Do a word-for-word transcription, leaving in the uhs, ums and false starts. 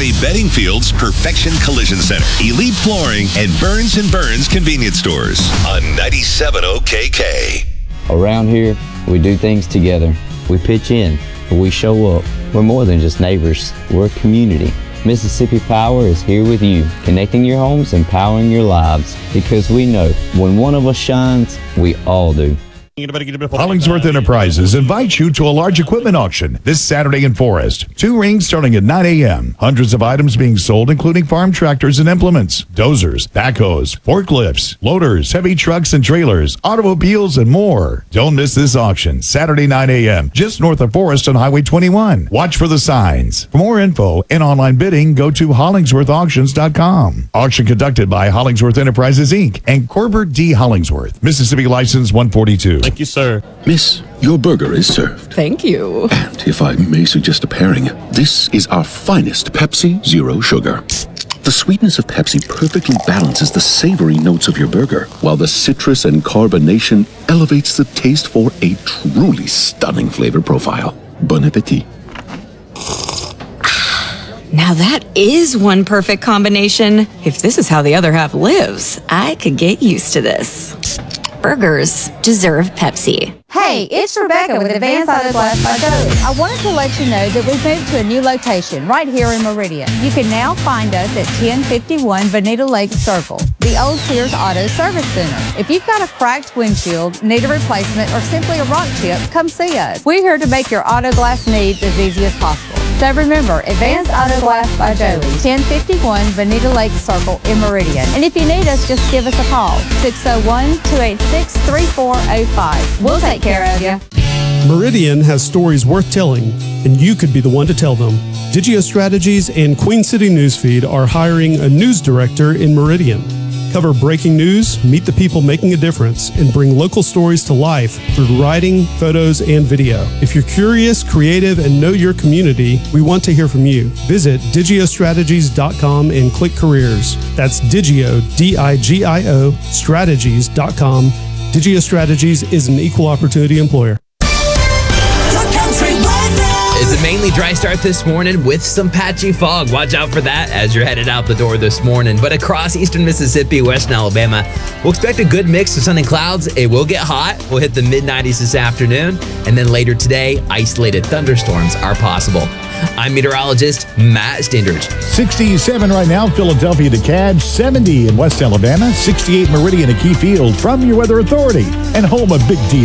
Valley Bedding Field's Perfection Collision Center, Elite Flooring, and Burns and Burns Convenience Stores on ninety-seven O K K. Around here, we do things together. We pitch in, we show up. We're more than just neighbors. We're a community. Mississippi Power is here with you, connecting your homes and powering your lives. Because we know when one of us shines, we all do. Hollingsworth Enterprises invites you to a large equipment auction this Saturday in Forest. Two rings starting at nine a.m. Hundreds of items being sold, including farm tractors and implements, dozers, backhoes, forklifts, loaders, heavy trucks and trailers, automobiles, and more. Don't miss this auction, Saturday nine a.m., just north of Forest on Highway twenty-one. Watch for the signs. For more info and online bidding, go to hollingsworth auctions dot com. Auction conducted by Hollingsworth Enterprises, Incorporated and Corbett D. Hollingsworth, Mississippi License one forty-two. Thank you, sir. Miss, your burger is served. Thank you. And if I may suggest a pairing, this is our finest Pepsi Zero Sugar. The sweetness of Pepsi perfectly balances the savory notes of your burger, while the citrus and carbonation elevates the taste for a truly stunning flavor profile. Bon appetit. Now that is one perfect combination. If this is how the other half lives, I could get used to this. Burgers deserve Pepsi. Hey, it's Rebecca with Advanced Auto Glass by Joey. I wanted to let you know that we've moved to a new location right here in Meridian. You can now find us at ten fifty-one Bonita Lake Circle, the old Sears Auto Service Center. If you've got a cracked windshield, need a replacement, or simply a rock chip, come see us. We're here to make your auto glass needs as easy as possible. So remember, Advanced Auto Glass by Joey, ten fifty-one Bonita Lake Circle in Meridian. And if you need us, just give us a call, six oh one, two eight six, three four oh five. We'll take care of you. Meridian has stories worth telling, and you could be the one to tell them. Digio Strategies and Queen City Newsfeed are hiring a news director in Meridian. Cover breaking news, meet the people making a difference, and bring local stories to life through writing, photos, and video. If you're curious, creative, and know your community, we want to hear from you. Visit digio strategies dot com and click careers. That's Digio, D I G I O, strategies dot com. Digio Strategies is an equal opportunity employer. It's a mainly dry start this morning with some patchy fog. Watch out for that as you're headed out the door this morning. But across eastern Mississippi, western Alabama, we'll expect a good mix of sun and clouds. It will get hot. We'll hit the mid nineties this afternoon. And then later today, isolated thunderstorms are possible. I'm meteorologist Matt Stindridge. sixty-seven right now, Philadelphia to Cadge, seventy in West Alabama, sixty-eight Meridian to Key Field from your Weather Authority and home of Big D.